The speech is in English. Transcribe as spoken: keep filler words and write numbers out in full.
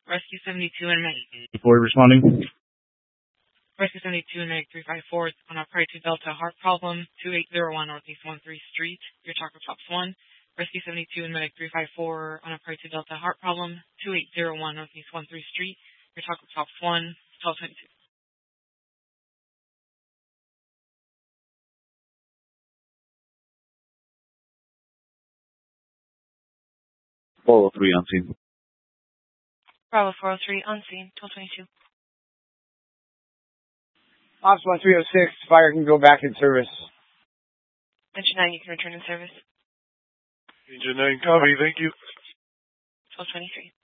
Rescue seventy-two and Medic. Before responding. Rescue seventy-two and Medic three five four on a Pride two Delta heart problem, two eight zero one Northeast one three Street. Your taco tops one. Rescue seventy-two and Medic three five four on a Pride two Delta heart problem, two eight zero one Northeast one three Street. Your taco tops one, twelve twenty-two. four oh three on scene. Bravo four oh three on scene, twelve twenty-two. Ops one three oh six, fire can go back in service. Engine nine, you can return in service. Engine nine, copy, thank you. twelve twenty-three.